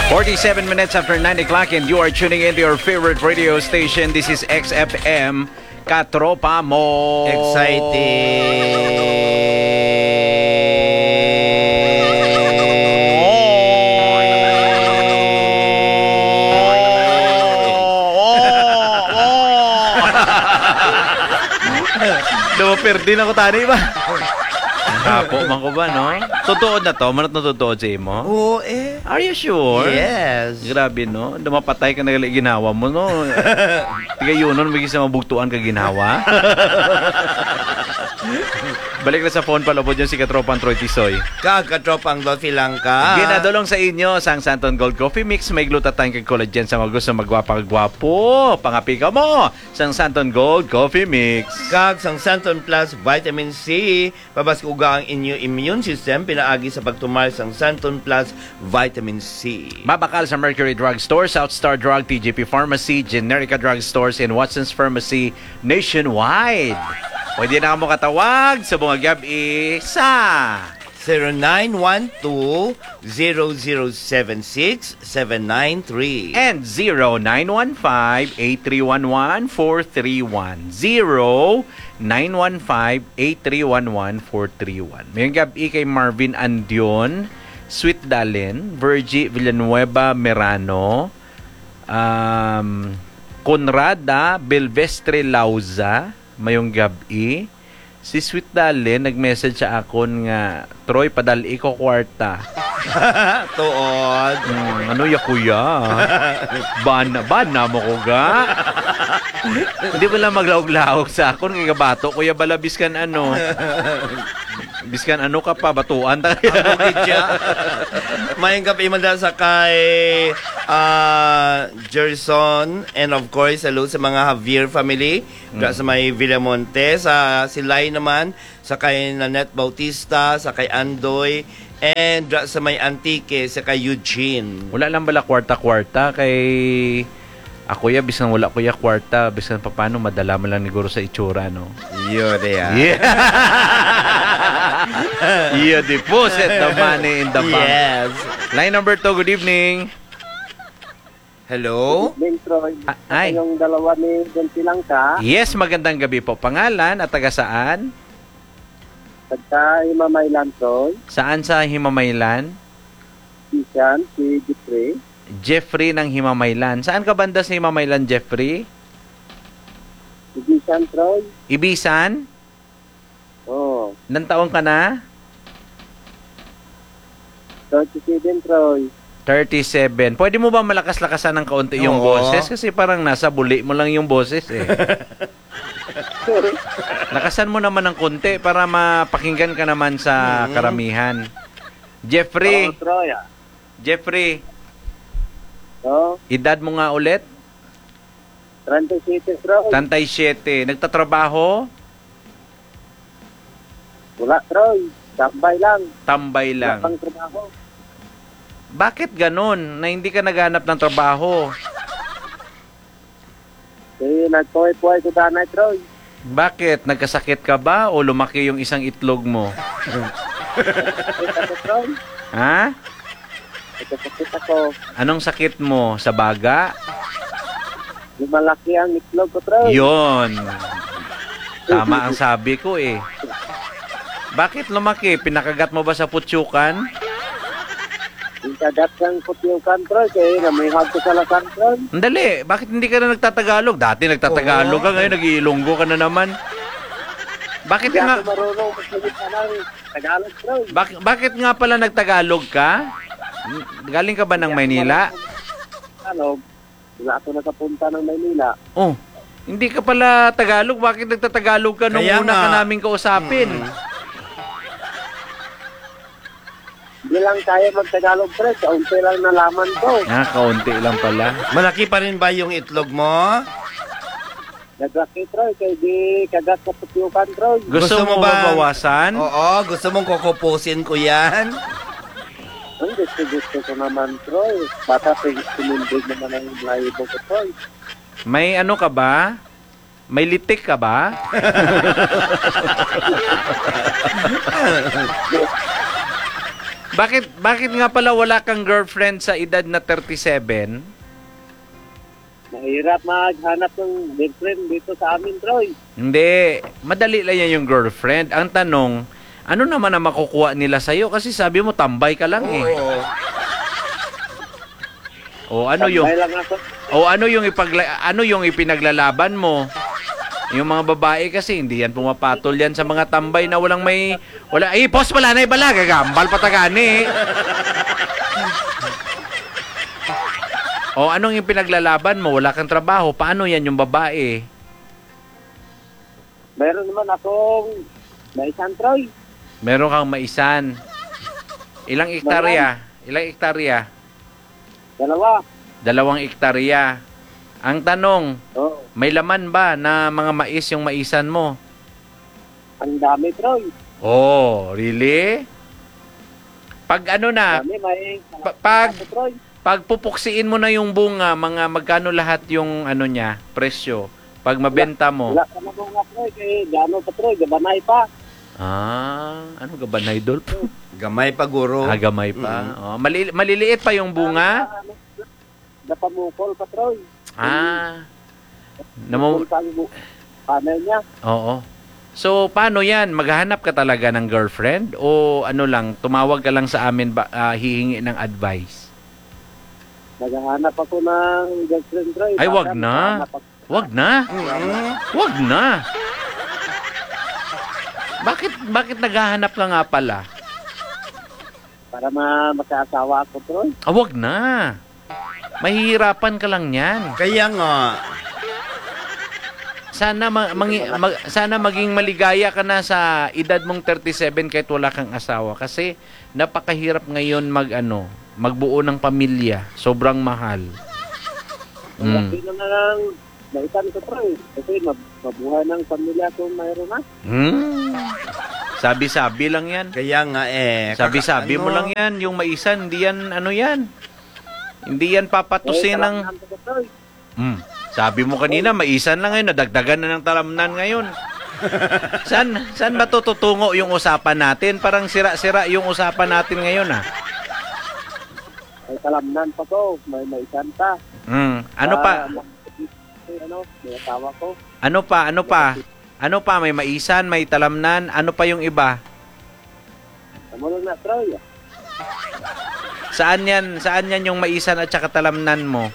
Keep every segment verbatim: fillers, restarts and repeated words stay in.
forty-seven minutes after nine o'clock and you are tuning into your favorite radio station. This is X F M, Katropa Mo. Exciting. Dumaper din ako tani ba? Kapo man ko ba, no? Totoo na to? Manot na totoo sa mo? Oo, eh. Are you sure? Yes. Grabe, no? Dumapatay ka na ginawa mo, no? Tiga yun, no? Magiging sa mabugtuan ka ginawa. Balik na sa phone pala po dyan si Katropang Troy Tisoy. Kagkatropang Dolphy lang ka. Ginadulong sa inyo sang Santon Gold Coffee Mix. May glutathione kag collagen sa mga gusto magwapa-gwapo. Pangapi ka mo sang Santon Gold Coffee Mix. Kag sang Santon Plus Vitamin C. Pabask-uga ang inyong immune system. Pinaagi sa pagtumal sang Santon Plus Vitamin C. Mabakal sa Mercury Drug Store, South Star Drug, T J P Pharmacy, Generica Drug Stores, and Watson's Pharmacy nationwide. Pwede na mo katawag sa mga gabi sa zero nine one two, zero zero seven six, seven nine three and zero nine one five, eight three one one, four three one. zero nine one five, eight three one one, four three one. May gabi kay Marvin Andion, Sweet Dalen, Virgie Villanueva Merano, um, Conrada Belvestre Lauza, mayong gabi. Si Sweet Dalen nag-message sa akon nga, Troy, padali ko kwarta. Tuod. Hmm, ano ya kuya? Bana, bana mo ko ga? Hindi ba lang maglaog-laog sa akon? Kaya bato, kuya bala biskan ano? Biskan ano ka pa, batuan ta kaya. Ang bukid siya. Mayang gabi manda sa kay uh, Gerson, and of course, hello sa mga Javier family. Mm. Sa may Villamonte, sa Silay naman, sa kay Nanette Bautista, sa kay Andoy, and sa may Antique, sa kay Eugene. Wala lang bala kwarta-kwarta kay ako ya, bisan wala ko ya kwarta, bisan pa paano madala mo lang ni Guru sa itsura, no? Yun, yeah. Yeah. You deposit the money in the bank. Yes. Line number two, good evening. Hello? Good evening, Troy. Ah, ay. Yung dalawa ni Dolphy lang ka. Yes, magandang gabi po. Pangalan at taga saan? Pagka Himamaylan, Troy. Saan sa Himamaylan? Isan, si Jeffrey. Jeffrey ng Himamaylan. Saan ka banda sa Himamaylan, Jeffrey? Ibisan, Troy. Ibisan? Oo. Ilang taon ka na? thirty-seven, Troy. thirty-seven. Pwede mo ba malakas-lakasan ng kaunti yung Oo. boses? Kasi parang nasa buli mo lang yung boses eh. Lakasan mo naman ng konti para mapakinggan ka naman sa karamihan. Jeffrey, Oo, Troy. ah. Jeffrey, Oo. edad mo nga ulit? thirty-seven, Troy. thirty-seven. Nagtatrabaho? Wala, Troy. Tambay lang. Tambay Wala lang. pang trabaho. Bakit ganun na hindi ka naghanap ng trabaho? Eh, nagpuhay-puhay ko danay, Troy. Bakit? Nagkasakit ka ba o lumaki yung isang itlog mo? Nagkasakit ako, Troy. Ha? Nagkasakit ako. Anong sakit mo? Sa baga? Lumalaki ang itlog ko, Troy. Yon. Tama ang sabi ko eh. Bakit lumaki? Pinakagat mo ba sa putyukan? Yung kagat kang putyukan, Troy. Kaya namihag ko sa lasan, Troy. Andali, bakit hindi ka na nagtatagalog? Dati nagtatagalog ka, ngayon nag-iilonggo ka na naman. Bakit Hindi nga ako marunong magsalita ng Tagalog, Troy. bak- bakit nga pala nagtagalog ka? Galing ka ba ng Maynila? Tagalog. Wala ako nakapunta ng Maynila. Oh, hindi ka pala Tagalog. Bakit nagtatagalog ka nung Kaya una nga. ka naming kausapin? Hindi lang kaya mag-Tagalog, Troy. Kaunti lang nalaman ko. Ah, kaunti lang pala. Malaki pa rin ba yung itlog mo? Naglaki, Troy. Kaya di kagat sa putyukan, Troy. Gusto, Gusto mo mo ba- mabawasan? Oo, gusto mong kukupusin ko yan? Ang gusto-gusto ko naman, Troy. Bata, sinindig naman ang lahibo ko, Troy. May ano ka ba? May litik ka ba? Bakit bakit nga pala wala kang girlfriend sa edad na thirty-seven? Mahirap maghanap ng girlfriend dito sa amin, Troy. Hindi, madali lang yan yung girlfriend. Ang tanong, ano naman ang makukuha nila sa'yo? Kasi sabi mo, tambay ka lang eh. Oo. O ano yung Tambay lang ako. o ano yung ipagla, ano yung ipinaglalaban mo? Yung mga babae kasi hindi yan pumapatol yan sa mga tambay na walang may wala eh boss wala na ibala gagambal patagani. O anong yung pinaglalaban mo? Wala kang trabaho. Paano yan yung babae? Meron naman akong maisan, Troy. Meron kang maisan. Ilang ektarya? Ilang ektarya? Dalawa. Dalawang ektarya. Ang tanong, Oh, may laman ba na mga mais yung maisan mo? ang dami, Troy. Oh, really? Pag ano na, Dami, may... Pa- pag- Ako, Troy. pag pupuksiin mo na yung bunga, mga magkano lahat yung ano niya, presyo? Pag mabenta mo. Wala ka na mga, Troy. Kaya gano'n pa, Troy. Gabanay pa. Ah, ano gabanay dol? Gamay pa, guro. Ah, gamay pa. Oh, mali- maliliit pa yung bunga. Napamukol pa, Troy. Ah. Namo, Mukol pa ang bu- panay niya. oo. So, paano yan? Maghahanap ka talaga ng girlfriend? O ano lang, tumawag ka lang sa amin, ba, ah, hihingi ng advice? Naghahanap ako ng girlfriend, Troy. Ay, Baka wag na. makahanap ako. Wag na. Mm. Wag na. Bakit, bakit naghahanap ka nga pala? Para ma makaasawa ako, Troy. Ah, wag na. Mahihirapan ka lang yan. Kaya nga. Sana ma- mangi- mag- sana maging maligaya ka na sa edad mong thirty-seven kahit wala kang asawa kasi napakahirap ngayon mag ano, magbuo ng pamilya. Sobrang mahal. Mm. Mm. Laki na nga lang maisan ko, Troy. Kasi mab- mabuhay ng pamilya kung mayroon na. Hmm. Sabi-sabi lang yan. Kaya nga eh. Sabi-sabi kaka- mo ano, lang yan. Yung maisan, hindi yan, ano yan. Hindi yan papatusin ng... talamnan ko, Troy. Hmm. Sabi mo kanina, maisan lang ngayon. Nadagdagan na ng talamnan ngayon. San, saan ba to tutungo yung usapan natin? Parang sira-sira yung usapan natin ngayon, ah. May talamnan pa ko. May maisan pa. Hmm. Ano pa? Ah, ma- ano, may asawa ko. Ano pa? Ano pa? Ano pa? May maisan, may talamnan. Ano pa yung iba? Tamo lang na, Troy. Saan yan? Saan yan yung maisan at saka talamnan mo?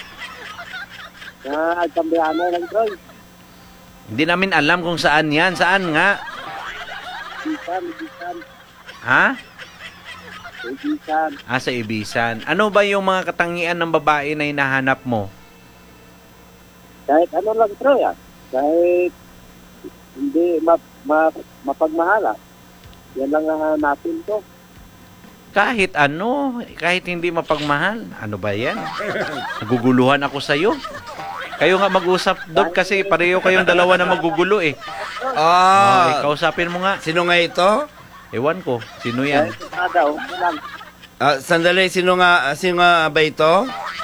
Na agkambihan na lang, Troy. Hindi namin alam kung saan yan. Saan nga? Ibisan, ibisan, Ha? ibisan. Ah, sa Ibisan. Ano ba yung mga katangian ng babae na hinahanap mo? Kahit ano lang, Troy, ah. Kahit hindi ma ma mapagmahala. Yan lang ang hanapin ko. Kahit ano, kahit hindi mapagmahal. Ano ba yan? Naguguluhan ako sa'yo. Kayo nga mag-usap, Dob, kasi pareho kayong dalawa na magugulo eh. Ah, Okay, kausapin mo nga. sino nga ito? Ewan ko, sino yan? Kahit kada, okay lang. Ah, sandali, sino nga, sino nga ba ito?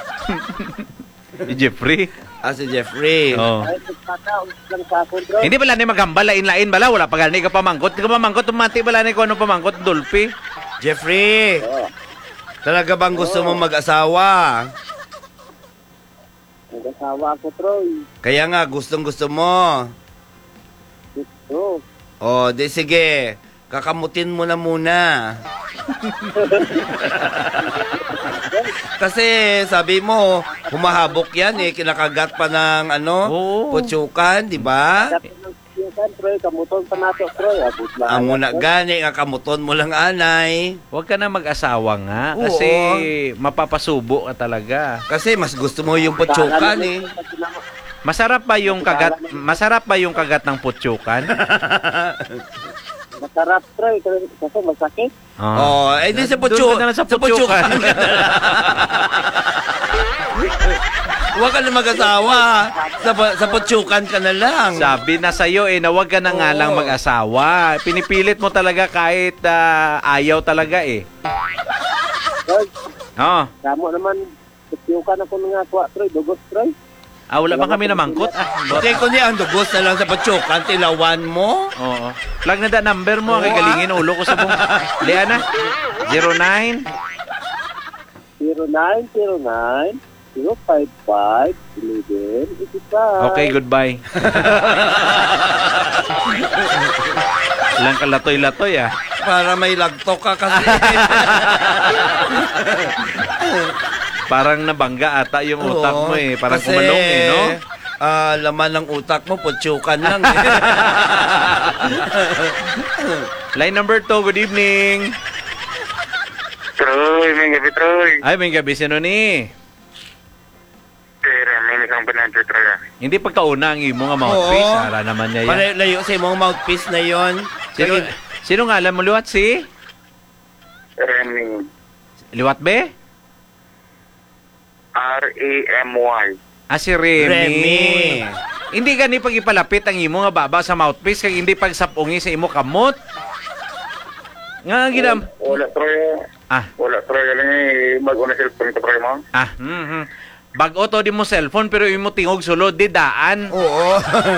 Si Jeffrey. Ah, si Jeffrey. Oh. Kahit kada, okay lang sa akin, Troy. Hindi bala ni magambal, lain-lain bala, wala pa gani ka pamangkot. Di ka pamangkot, tumati bala ni ko ano pamangkot, Dolphy. Jeffrey, Oo. talaga bang gusto mo mag-asawa? Nag-asawa ako, Troy. Kaya nga, gustong gusto mo. Gusto. O, di sige. Kakamutin mo na muna. Kasi sabi mo, humahabok yan eh. Kinakagat pa ng ano, Oo. putsukan, di ba? Dati ng siyasan, Troy. Kamuton pa nato, Troy. Abot lang. Ang muna gani, nga kamuton mo lang anay. Huwag ka na mag-asawa nga Oo. kasi mapapasubo ka talaga. Kasi mas gusto mo yung putsukan eh. Masarap ba yung kagat masarap ba yung kagat ng putsukan? Masarap, Troy. Kasi masakit. Oh, eh di sa Doon putsu- ka na lang sa sa putsukan. putsukan. Huwag ka na mag-asawa. Sa, pu- sa putsukan ka na lang. Sabi na sa'yo eh, na huwag ka na nga Oo. lang mag-asawa. Pinipilit mo talaga kahit ah, ayaw talaga eh. Troy, Oh. kamo naman. Kusyukan ako nga kuha, Troy. Dugot, Troy. Ah, wala ba kami namangkot? Ah, bot. Hindi ko niya ang dugos na lang sa patsukan, tilawan mo. Oo. Plug na da number mo, Oo, kay galingin ulo ko sa bung. Liana. zero nine. zero nine zero nine zero five five eleven eighty-five. Okay, goodbye. Lang kalatoy-latoy ah. Para may lagtok ka kasi. Parang nabangga ata yung utak Oo, mo eh. Parang kasi, kumalong eh, no? ah, laman ng utak mo, putsukan lang. Eh. Line number two, good evening. Troy, may gabi, Troy. Ay, may gabi sino ni? Pero, may isang banadyo, Troy. ah. Hindi pagkauna ang imo nga mouthpiece. Oo. Ara naman niya yan. Para layo sa imong mouthpiece na yon. Sino, sino nga alam mo liwat si? Remy. Liwat be? R A M Y. Ah, si Remy. Remy. Hindi gani pag ipalapit ang imo nga baba sa mouthpiece kay hindi pag sapungi sa imo kamot. Nga ginam. Wala, Troy. Ah, Wala, Troy. Alam niya, bago na cellphone ko, Troy mo. ah, mhm. Bag-o to di mo cellphone pero imo tingog sulod di daan. Oo.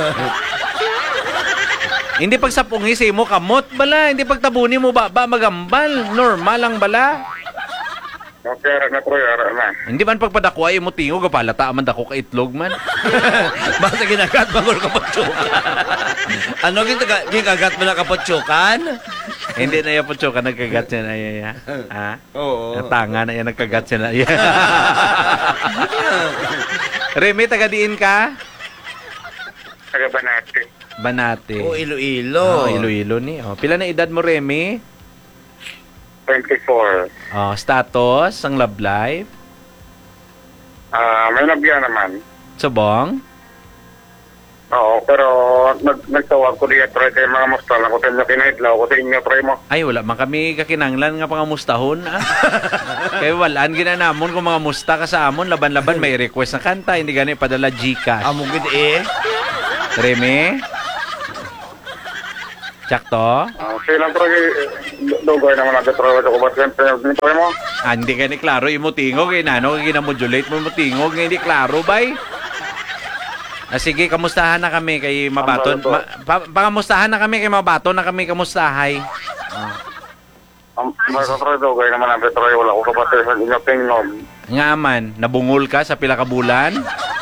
Hindi pag sapungi sa imo kamot bala, hindi pag tabuni mo baba magambal. Normal lang bala. Okay, ara na, Troy. Ara na. Hindi man pagpadakwa imo tingog palata man dako ka itlog man. Basta ginagat bagol ka patsukan. Ano ginagat ginagat mo na kapatsukan? Hindi na yan po choka nagkagat siya na yan. Ha? Oo. Tanga na yan nagkagat siya na yan. Remy, taga-diin ka? Taga Banate. Banate. Oh, Iloilo. Oh, Iloilo ni. Oh. Pila na edad mo, Remy? twenty-four. Oh, status, ang love life. Ah, may nabya naman. Subong? Oo, pero nag nagtawag ko diya, Troy, kay mga musta lang ko sa inyo kinahidlaw ko sa inyo, Troy mo. Ay, wala man kami kakinanglan nga pangamustahon. Ah. Kaya walaan ginanamon kung mga musta ka sa amon. Laban-laban may request na kanta. Hindi gani padala Gcash. Amo gid eh. Remy? Tsakto? Ah, silang, Troy, dugay naman natin, Troy, ko ba siyempre, Troy mo? Ah, hindi gani klaro. Imo tingog. Eh, nano, ginamodulate mo mo tingog. Hindi klaro, bay? Ah, sige, kamustahan na kami kay Mabaton. Ma, pa, pangamustahan na kami kay Mabaton na kami kamustahay. Ang mga Troy, dugay naman natin, Troy, wala ko kapatid sa inyo tingnom. Nga man, nabungol ka sa pila ka bulan?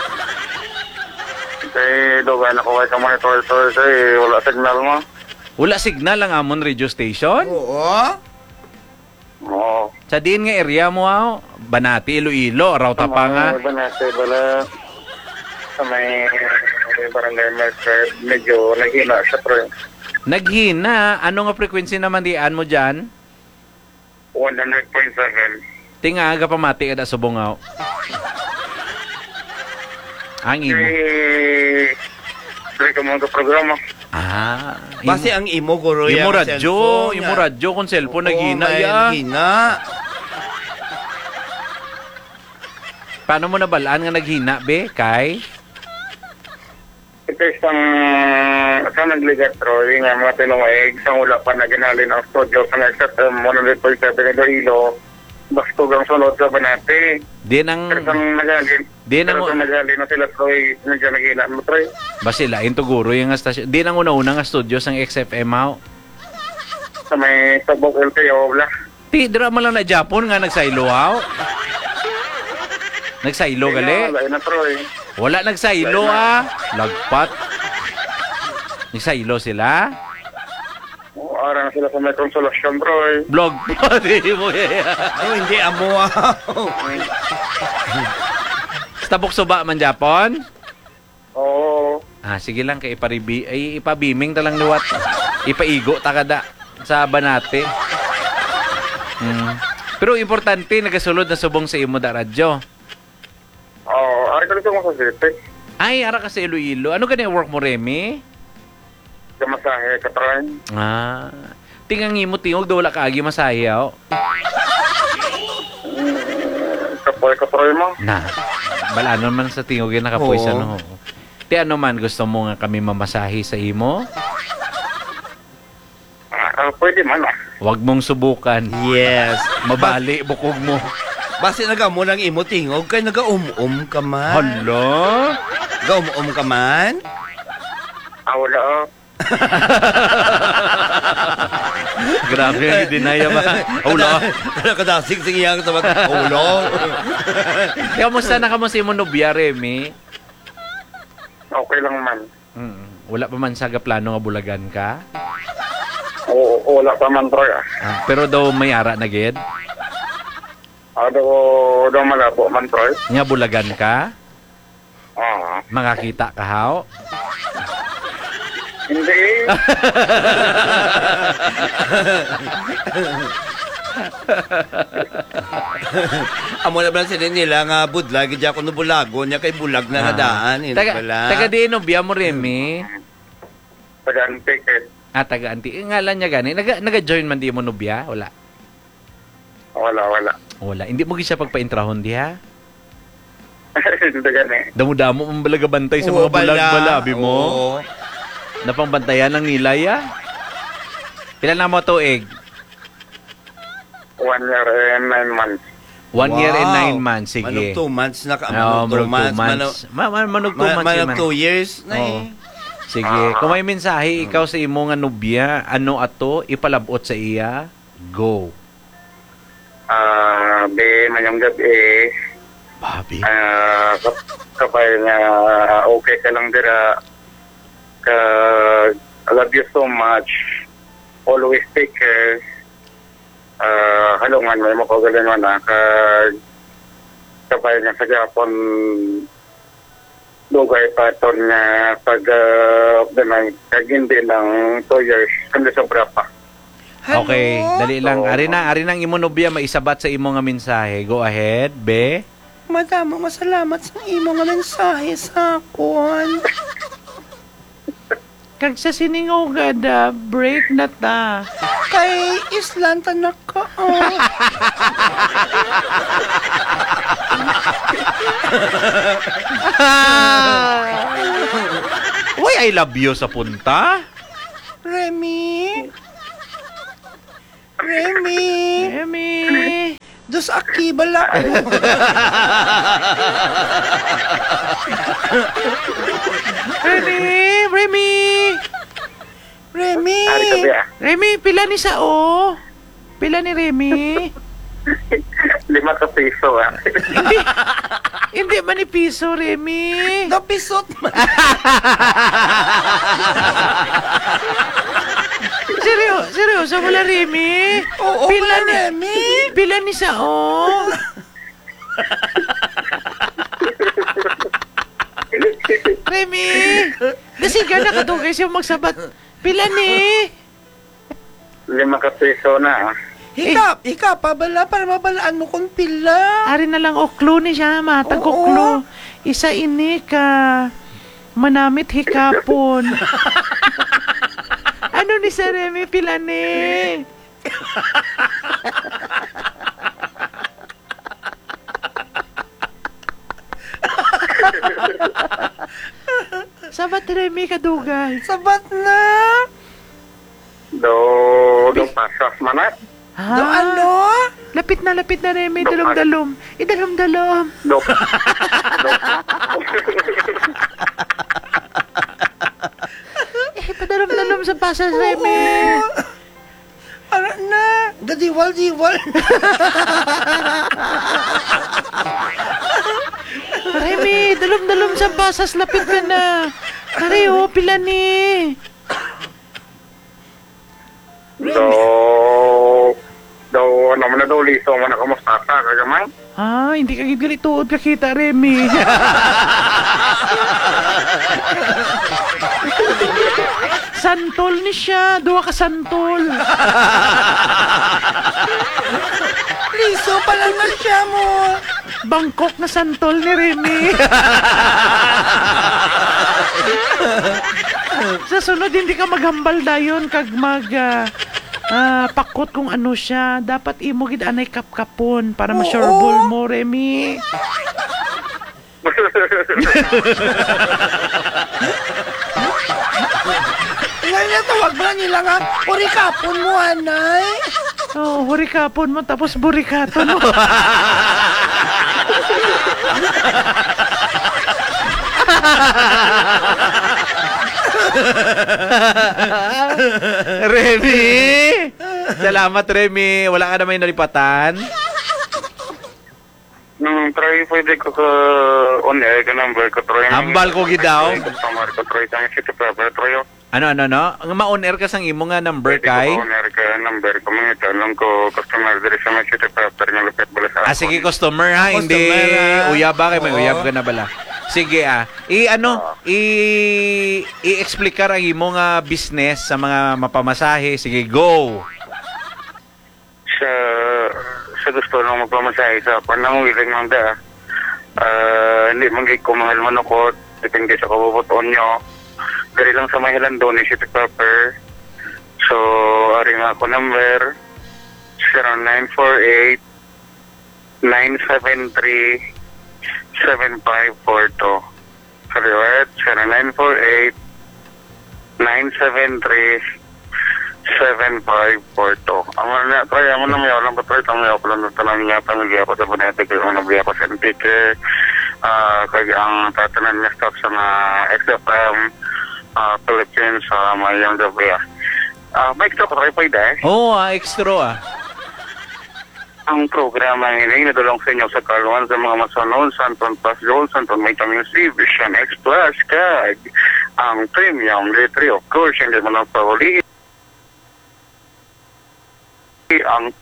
Kay dugay na ko kay kamay, Troy, Troy, kay wala signal mo. Wala signal ang amon radio station? Oo. Oo. Sa diin nga area mo, ah, Banati, Iloilo, Rauta pa nga. Iba na sa bala sa may may barangay market, medyo naghina siya, Troy. Naghina, ano nga frequency naman dian mo dyan? one hundred point seven. Tingaga pamati kada subongaw. Ang imo. Eh, Troy, kamang ka programa. Ah, Base ang imo guro imo yang radyo, cellphone, imo ya. radyo kung cellphone Oo, naghina may ya. naghina. Paano mo nabalaan nga naghina be, kay? Ito isang sa nagligat, Troy, nga mga tinungay, isang wala pa na ginali ng studio sa next um, one hundred point seven na Ilo, bastog ang sunod sa Banate. Di nang Pero isang nagali, Di na pero mo- isang nagali na sila, Troy, nandiyan naghina mo, Troy. basilain to guro yung nga stasyon. Di nang una-una nga studio sang X F M haw. Sa may Tabok L T O, wala. Ti dra man lang na Japon nga nagsaylo haw. Nagsaylo gali. Wala na, Troy. Wala nagsaylo ah. Lagpat. Nagsaylo sila. Oo, ara na sila sa may konsolasyon, Troy. Vlog pa di mo yan. Oh, hindi amo. Tabok suba man Japon. Oo. Ah, sige lang kay iparibi ay ipabiming talang liwat. Ipaigo ta kada sa Banate. Hmm. Pero importante nagasulod na subong sa imo da radyo. Oo, ara ka dito mo sa city. Ay, ara ka sa Iloilo. Ano gani work mo, Remy? Sa masahe, ka, Troy. Ah. Tingang imo tingog do wala ka agi masayaw. Kapoy ka, Troy mo. Na. Bala naman sa tingog yung nakapoy sa Oo. no. Ti ano man gusto mo nga kami mamasahi sa imo? Ah, ah, pwede man, ah. Huwag mong subukan. Yes. Mabali bukog mo. Basi nagamo ng imo tingog kay naga-um-um ka man. Hala? Naga-um-um ka man? Ah, wala. Oh. Grabe ang dinaya ba? Hala. Kadasig sige yang tawag. Ulo. Kamusta na kamusta yung nobya, Remy? Okay lang man. Mm. Wala pa man saga plano nga bulagan ka? Oo, wala pa man, Troy. Ah. Ah, pero daw may ara na gid? Ah, daw, daw malabo man, Troy. Nga bulagan ka? Ah. Makakita ka haw? Hindi. Amo na ba sila nila nga budlag, hindi ako nabulago niya kay bulag na nga daan. Hindi Taga, pala. taga di nobya mo, Remy? Taga-antik eh. Ah, taga anti. Eh, ngalan niya gani. Naga, naga-join man di mo nobya? Wala. Wala, wala. Wala. Hindi mo gisa pagpa-intrahon di ha? Hindi gani. Damo-damo mong balaga bantay sa Oo, mga bulag bala. balabi mo. Oo. Napangbantayan ng nilay ah. Pila na mo tuig? One year and nine months. One year and Wow. nine months. Sige. Manok two months na ka. Oo, Manok two manok two months. months. Ma ma manok two Manok months. manok man. two years na Oo. eh. Sige. Kung may mensahe ikaw sa imo nga nobya, ano ato ipalabot sa iya? Go. Ah, be, manyang gabi, Bobby. ah, kap- kapay nga okay ka lang dira. Ka, I love you so much. Always take care. Ah, halungan mo mo kagalingon na. Ka, kapay nga sa Japon, dugay pa ito nga pag uh, of the night. Kag hindi lang two years, kundi sobra pa. Hello? Okay, dali lang. Ari na, ari nang imo nobya maisabat sa imo nga mensahe. Go ahead, be. Madamo masalamat sa imo nga mensahe sa akon. Kag sa siningogad, ah, break na ta. Kay Islanta na ka. Oh. Uy, I love you sa punta. Remy? Remy? Emi. Dos aki bala. Remy, Remy. Remy? Ari ka ba? Remy, pila ni sao? Pila ni Remy? Lima ka piso ah. Hindi. Hindi man ni piso, Remy. Napisot man. Seryo, seryoso wala, Remy? Oo, Pila wala, ni, Remy. Pila ni sao? Remy, nasiga na ka doon kasi magsabat. Pila ni? Lima ka piso na ah. Hikap, hikap, pabala para mabalaan mo kung pila. Ari na lang oklo ni siya, matag Oo. oklo. Isa ini ka manamit hikapon. Ano ni sa Remy, pila ni? Sabat Remy kadugay. Sabat na. Do, do pasas manat. Ha? Do ano? Lapit na, lapit na Remy, dalom-dalom. Idalom-dalom. Do. Eh, padalom-dalom sa pasas, Remy. Ano na? Dadiwal-diwal. Remy, dalom-dalom sa pasas, lapit ka na. Pare, oh, pila ni. Do, do, ano mo na do, liso mo na kamusta ka, kagamay? Ah, hindi ka gigilituod ka kita, Remy. Santol ni siya. Duwa ka santol. Liso pa lang na siya mo. Bangkok na santol ni Remy. Sa sunod, hindi ka maghambal dayon kag mag ah, ah, pakot kung ano siya. Dapat imo gid anay kapkapon para ma-sureball mo, Remy. Ngayon na tawag ba nila nga? Urikapon mo, anay. Oh, hurikapon mo tapos burikaton mo. Remy! Salamat, Remy. Wala ka na may nalipatan? Nung try, pwede ko ka on air ka number ko, Troy. Hambal ko gidaw. Customer ko, Troy. Tang city proper, Troy. Ano, ano, no? Ang ma-on air ka sang imo nga number Pwede kay? ko on air ka number ko. Mga tanong ko, customer diri sa mga city proper nga lupit bala sa Ah, sige, customer ha. Hindi Customer, ha? uyab ba? Kay may Oo. uyab ka na bala. Sige ah. I ano, i i-explain ka ang imo nga business sa mga mapamasahe. Sige, go. sa sa gusto nang magpamasahe sa pananguwiling ng da. Ah, hindi man gay ko mahal manukot. Depende sa kabubuton nyo. Dari lang sa mahilan doon ni city proper. So, ari nga ako number zero nine four eight nine seven three seven five four two. Sorry, what? zero nine four eight nine seven three seven five four two. Amo na, try, amo na may alam ba, try, tama ako lang na tanong niya, pamilya ko sa Bonetic, yung nabiya ko sa N P K, ah, kaya ang tatanan niya stop sa mga X F M, ah, Philippines, sa mayang gabi, ah. Ah, may ito ko, try, pwede, eh. Oh, ah, extra ah. Ang programa ngayon nadulong sa inyo sa kaluan sa mga masunod, Santon Plus Gold, Santon Vitamin C, Vision X Plus, kag ang premium D three, of course, hindi mo nang pahuliin. Ang